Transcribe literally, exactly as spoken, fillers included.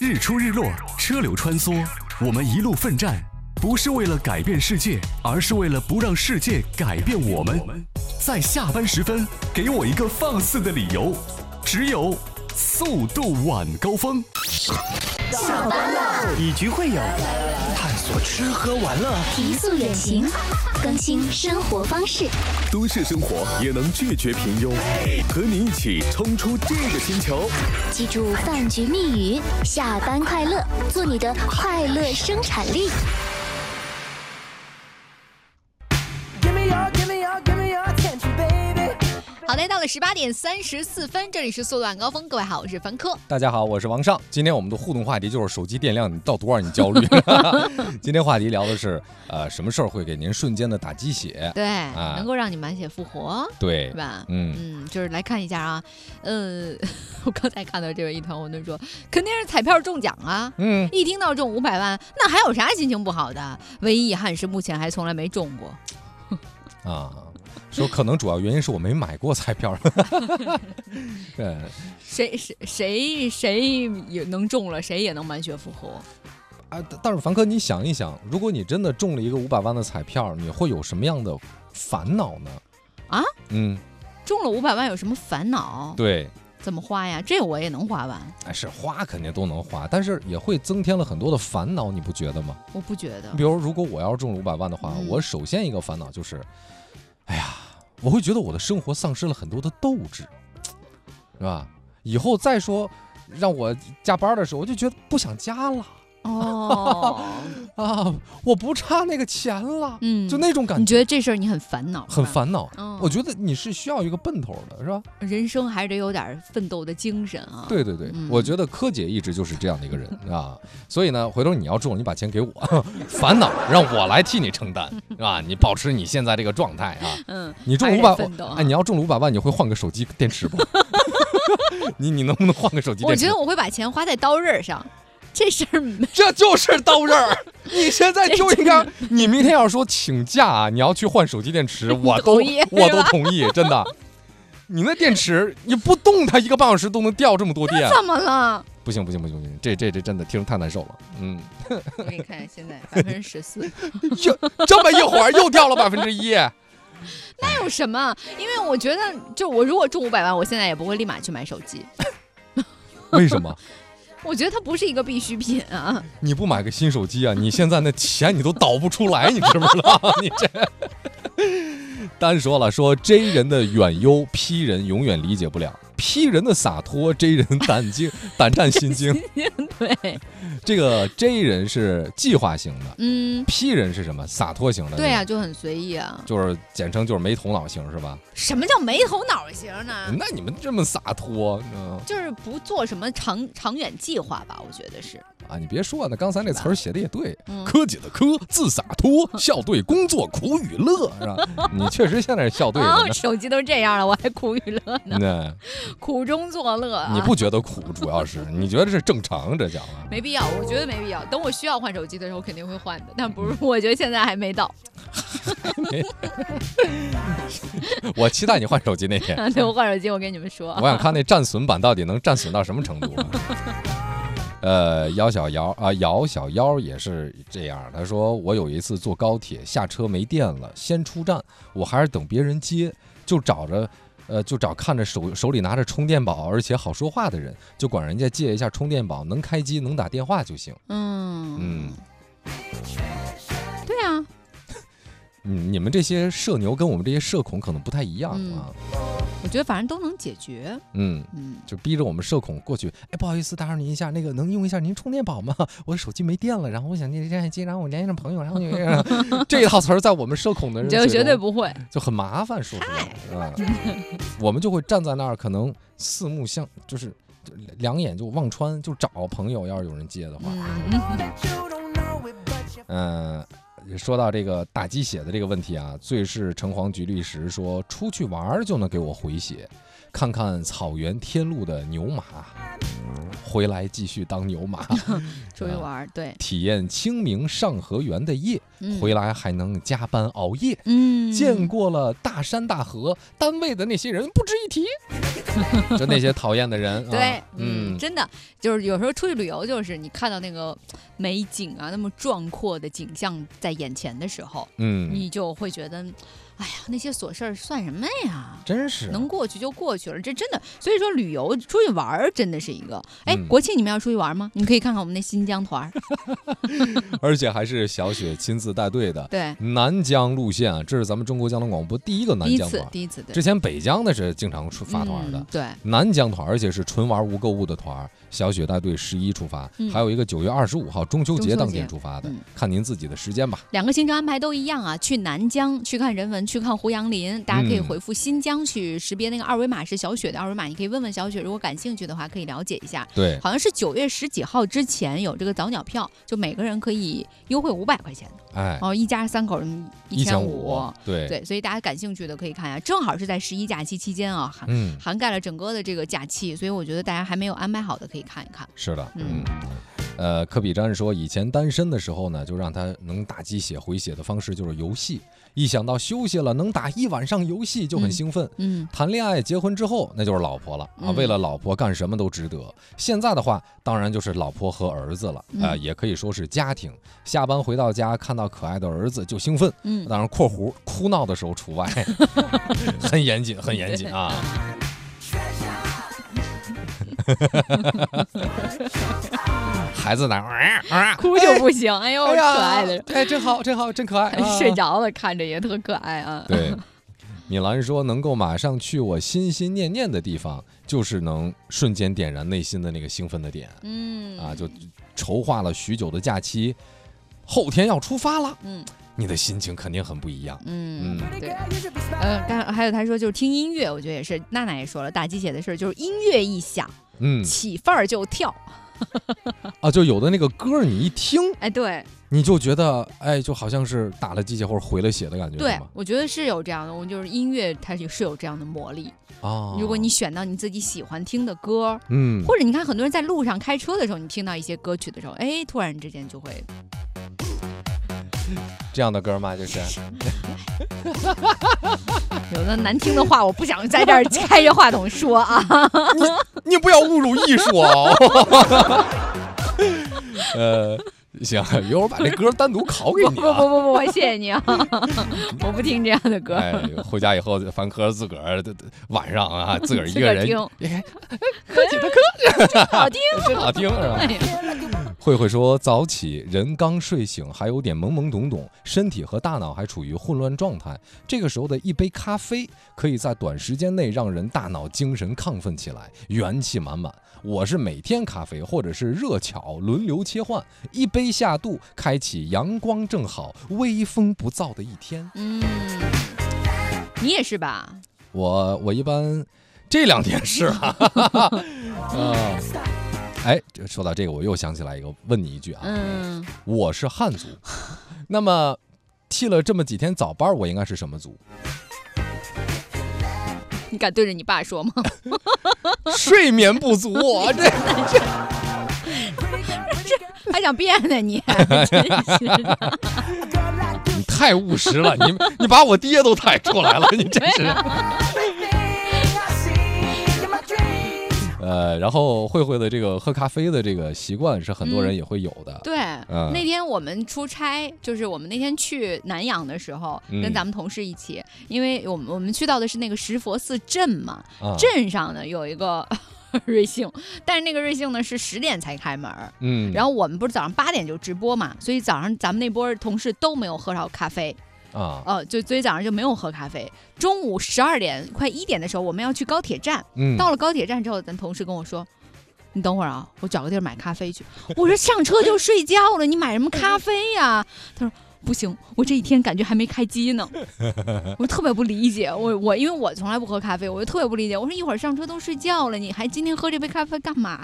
日出日落，车流穿梭，我们一路奋战，不是为了改变世界，而是为了不让世界改变我们。在下班时分，给我一个放肆的理由，只有速度晚高峰。 下班了， 以局会友，探索吃喝玩乐， 提速远行，更新生活方式。 都市生活也能拒绝平庸，和你一起冲出这个星球。 记住饭局密语：下班快乐，做你的快乐生产力。 好的，到了十八点三十四分，这里是速度晚高峰，各位好，我是凡科。 大家好，我是王尚。今天我们的互动话题就是手机电量你到多少你焦虑。今天话题聊的是呃什么事儿会给您瞬间的打鸡血？ 对、 啊， 能够让你满血复活， 对， 是吧？ 嗯嗯，就是来看一下啊，呃，我刚才看到这位一团，我就说肯定是彩票中奖啊， 嗯， 一听到中五百万，那还有啥心情不好的？唯一遗憾是目前还从来没中过。 啊。说可能主要原因是我没买过彩票。对， 谁谁谁谁也能中了，谁也能满血复活啊！但是凡哥，你想一想，如果你真的中了一个五百万的彩票，你会有什么样的烦恼呢？ 啊？ 嗯， 中了五百万有什么烦恼？ 对， 怎么花呀？这我也能花完。 哎，是花肯定都能花，但是也会增添了很多的烦恼，你不觉得吗？ 我不觉得。 比如，如果我要是中了五百万的话，嗯、我首先一个烦恼就是，哎呀。我会觉得我的生活丧失了很多的斗志，是吧？以后再说让我加班的时候，我就觉得不想加了。 哦， 啊，我不差那个钱了， 嗯， 就那种感觉。 你觉得这事儿你很烦恼？ 很烦恼、 哦。 我觉得你是需要一个奔头的，是吧？ 人生还得有点奋斗的精神啊。 对对对，嗯、我觉得柯姐一直就是这样的一个人啊。所以呢，回头你要中，你把钱给我，烦恼让我来替你承担，是吧？你保持你现在这个状态啊。 嗯， 你中五百， 啊、 哎，你要中了五百万，你会换个手机电池不？你你能不能换个手机电池？ 我觉得我会把钱花在刀刃上。这事儿， 这就是刀刃儿。你现在就应该，你明天要说请假，你要去换手机电池，我都我都同意，真的。你那电池你不动它一个半小时都能掉这么多电， 怎么了？ 不行不行不行不行，这这这真的听着太难受了。嗯， 我给你看，现在百分之十四， 就这么一会儿又掉了百分之一。 那有什么？因为我觉得，就我如果中五百万，我现在也不会立马去买手机。 为什么？ 我觉得它不是一个必需品啊！ 你不买个新手机啊？你现在那钱你都导不出来，你知不知道？你这单说了，说 J 人的远忧 ，P 人永远理解不了 ；P 人的洒脱 ，J 人胆惊胆战心惊。 对， 这个 J 人是计划型的， 嗯 ，P 人是什么？洒脱型的。 对啊，就很随意啊， 就是简称就是没头脑型，是吧？ 什么叫没头脑型呢？ 那你们这么洒脱，嗯， 就是不做什么长长远计划吧？我觉得是啊，你别说，那刚才那词儿写的也对，嗯、柯姐的柯字洒脱，校对工作苦与乐，是吧？你确实现在是校对的、 哦，手机都这样了，我还苦与乐呢。 对， 苦中作乐、啊。 你不觉得苦，主要是你觉得是正常，这叫啊？ 没必要，我觉得没必要。等我需要换手机的时候，肯定会换的，但不是，我觉得现在还没到。 还没。我期待你换手机那天。 啊、对，我换手机，我跟你们说。 我想看那战损版到底能战损到什么程度、啊。呃，姚小姚啊，姚小妖也是这样。他说，我有一次坐高铁下车没电了，先出站，我还是等别人接，就找着。呃，就找看着手手里拿着充电宝，而且好说话的人，就管人家借一下充电宝，能开机能打电话就行。 嗯嗯， 对啊， 嗯，你们这些社牛跟我们这些社恐可能不太一样啊。 嗯、我觉得反正都能解决。 嗯嗯，就逼着我们社恐过去。哎，不好意思，打扰您一下，那个能用一下您充电宝吗？我的手机没电了，然后我想连连接，然后我联系上朋友，然后你这一套词儿在我们社恐的人就绝对不会， 就很麻烦，说出来。嗯，我们就会站在那儿，可能四目相，就是两眼就望穿，就找朋友。要是有人接的话，嗯。呃说到这个打鸡血的这个问题啊，最是城隍局律师说，出去玩就能给我回血，看看草原天路的牛马，回来继续当牛马。 出去玩、呃、对， 体验清明上河园的夜、嗯、回来还能加班熬夜， 嗯， 见过了大山大河，单位的那些人不值一提。 就那些讨厌的人。 对， 啊、嗯， 真的就是有时候出去旅游，就是你看到那个美景啊，那么壮阔的景象在眼前的时候， 嗯， 你就会觉得，哎呀，那些琐事儿算什么呀？ 真是能过去就过去了，这真的。所以说旅游出去玩儿真的是一个，哎、 嗯， 国庆你们要出去玩吗？你可以看看我们那新疆团儿， 而且还是小雪亲自带队的。 对， 南疆路线啊，这是咱们中国交通广播第一个南第一疆团， 次，第一次，对， 之前北疆的是经常出发团的， 嗯、对， 南疆团，而且是纯玩无购物的团。小雪带队十一出发， 嗯、 还有一个九月二十五号中秋节当天出发的， 嗯、 看您自己的时间吧。 两个行程安排都一样啊，去南疆去看人文，去看胡杨林，大家可以回复新疆去识别那个二维码是小雪的二维码，你可以问问小雪，如果感兴趣的话可以了解一下。 对， 好像是九月十几号之前有这个早鸟票，就每个人可以优惠五百块钱的， 哎， 哦，一家三口人一千五， 对对，所以大家感兴趣的可以看一下，正好是在十一假期期间啊，涵、 嗯、 涵盖了整个的这个假期，所以我觉得大家还没有安排好的可以看一看。 是的， 嗯。 嗯呃，科比詹说，以前单身的时候呢，就让他能打鸡血回血的方式就是游戏。一想到休息了能打一晚上游戏就很兴奋。 嗯， 谈恋爱结婚之后那就是老婆了啊，为了老婆干什么都值得。现在的话，当然就是老婆和儿子了啊、呃，也可以说是家庭。下班回到家看到可爱的儿子就兴奋。嗯，当然（括弧哭闹的时候除外），很严谨，很严谨啊。孩子哪儿、啊、 哭就不行，哎呦，哎可爱的， 哎，真好，真好，真可爱，啊、 睡着了，看着也特可爱啊。 对，米兰说，能够马上去我心心念念的地方，就是能瞬间点燃内心的那个兴奋的点。嗯，啊，就筹划了许久的假期，后天要出发了。嗯。你的心情肯定很不一样。 嗯，嗯对。呃，刚还有他说就是听音乐，我觉得也是。娜娜也说了，打鸡血的事儿就是音乐一响，嗯，起范儿就跳。 啊，就有的那个歌你一听， 哎，对， 你就觉得哎，就好像是打了鸡血或者回了血的感觉。 对，我觉得是有这样的，我就是音乐它是有这样的魔力。哦，如果你选到你自己喜欢听的歌，嗯，或者你看很多人在路上开车的时候，你听到一些歌曲的时候，哎，突然之间就会。 这样的歌吗？就是有的难听的话，我不想在这儿开着话筒说啊。 你你不要侮辱艺术啊！呃，行，一会儿把这歌单独拷给你、啊。 不不不不，我谢谢你啊！我不听这样的歌。 哎，回家以后翻科自个儿晚上啊，自个儿一个人听，科几的科， 真好听， 真好听，是吧？哎慧慧说，早起人刚睡醒，还有点懵懵懂懂，身体和大脑还处于混乱状态。这个时候的一杯咖啡，可以在短时间内让人大脑精神亢奋起来，元气满满。我是每天咖啡或者是热巧轮流切换，一杯下肚，开启阳光正好、微风不燥的一天。 嗯，你也是吧？ 我我一般这两天是啊。啊哎，说到这个，我又想起来一个，问你一句啊，嗯，我是汉族，那么剃了这么几天早班，我应该是什么族？ 你敢对着你爸说吗？ 睡眠不足，我这这还想变呢你？真是的， 你太务实了，你你把我爹都抬出来了，你真是。呃，然后慧慧的这个喝咖啡的这个习惯是很多人也会有的。 嗯、对、嗯，那天我们出差，就是我们那天去南阳的时候，嗯、跟咱们同事一起，因为我们我们去到的是那个石佛寺镇嘛，啊、镇上呢有一个瑞幸，但是那个瑞幸呢是十点才开门，嗯，然后我们不是早上八点就直播嘛，所以早上咱们那波同事都没有喝着咖啡。啊，呃，就所以早上就没有喝咖啡。中午十二点快一点的时候，我们要去高铁站。嗯，到了高铁站之后，咱同事跟我说：“你等会儿啊，我找个地儿买咖啡去。”我说：“上车就睡觉了，你买什么咖啡呀？”他说：“不行，我这一天感觉还没开机呢。”我特别不理解，我我因为我从来不喝咖啡，我就特别不理解。我说：“一会儿上车都睡觉了，你还今天喝这杯咖啡干嘛？”